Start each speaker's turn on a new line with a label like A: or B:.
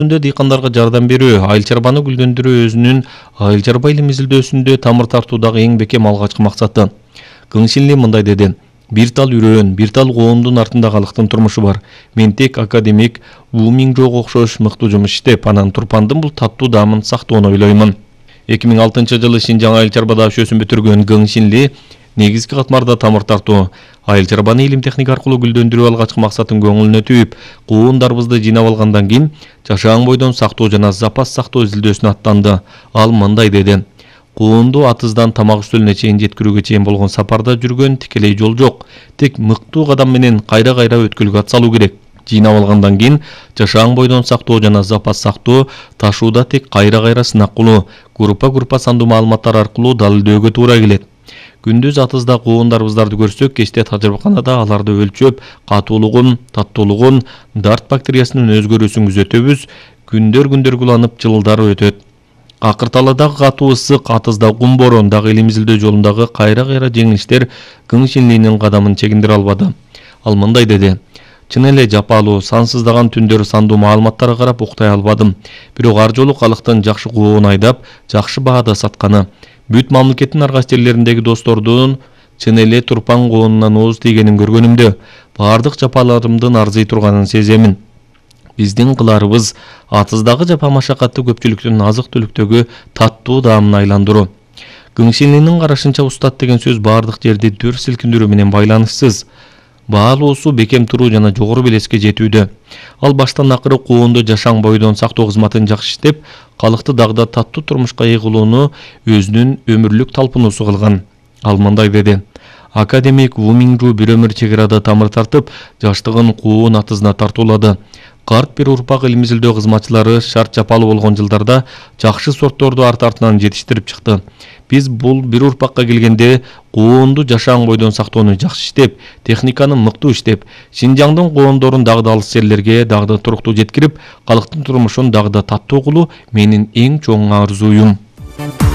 A: Дыйкандарга жардам берүү, айыл чарбаны гүлдөндүрүү өзүнүн айыл чарба илим изилдөөсүндө тамыр тартуудагы эң бекем алгачкы максаты. Кыңшинли мындай деди: бир тал үрөөн, бир тал коондун артында калктын турмушу бар. Мен тек академик Ву Минжоого окшош мыктуу жумуш иштеп, анан Турпандын бул таттуу даамын сактоону ойлоймун. 2006-жылы Шинжаң айыл чарба дашөөсүн бүтүргөн Кыңшинли негизги катмарда тамыр тартуу, айыл чарбаны илим техника аркылуу гүлдөндүрүү алгачкы максатын көңүлүнө түйүп, куун-дарбызды жыйнап алгандан кийин жашаан бойдон сактоо жана запас сактоо изилдөөсүнө аттанды. Ал мындай деди: куунду атыздан тамак үстөлүнө чейин жеткирүүгө чейин болгон сапарда жүргөн тикелей жол жок. Тек мыктуу кадам менен кайра-кайра өткөлгө ат салуу керек. Жыйнап алгандан кийин жашаан бойдон сактоо жана запас сактоо ташууда тек кайра-кайра сынак кылуу, группа сандуу маалыматтар аркылуу далилдөөгө туура келет. Күндүз атызда куун-дарбыздарды көрсөк, кечте тажрыйбаканада аларды өлчөп, катуулугун, таттуулугун, дарт бактериясынын өзгөрүүсүн күзөтөбүз. Күндөр куланып, жылдар өтөт. Акырталадагы катуу ысык, атызда кум борон дагы илим изилдөө жолундагы кайра-кайра жеңилиштер Кыңшинлинин кадамын чегиндире албады. Ал мындай деди: чын эле жапалуу, сансыздаган түндөр сандуу маалыматтарга карап уктай албадым. Бирок ар жолу калктын жакшы куун айдап, жакшы баада сатканы. Бүт мамлекеттин ар кайсы жерлериндеги достордун чын эле Турпан коонунан ооз тийгенин көргөнүмдө, баардык жапаларымдын арзый турганын сеземин. Биздин кыларыбыз атыздагы жапа машакатты көпчүлүктүн азык-түлүктөгү таттуу даамына айландыруу. Кыңшинлинин карашынча устат деген сөз баардык жерди дүр силкиндирүү менен байланышсыз. Баалуусу бекем туруу жана жогору белеске жетүүдө. Ал баштан акыры куунду жашаан бойдон сактоо кызматын жакшы иштеп, калкты дагы таттуу турмушка ыйгылууну өзүнүн өмүрлүк талпынуусу кылган. Ал мындай деди: академик Ву Минжу бир өмүр чек арада тамыр тартып, жаштыгын куун атызына тартуулады. Карт бир урпак илим изилдөө кызматчылары шарт жапалуу болгон жылдарда жакшы сортторду арт-артынан жетиштирип чыкты. Биз бул бир урпакка келгенде куунду жашаан бойдон сактоону жакшы иштеп, техниканы мыктуу иштеп, Шинжаңдын коондорун дагы да алыс жерлерге дагы да туруктуу жеткирип, калктын турмушун дагы да таттуу кылуу менин эң чоң арзуюм.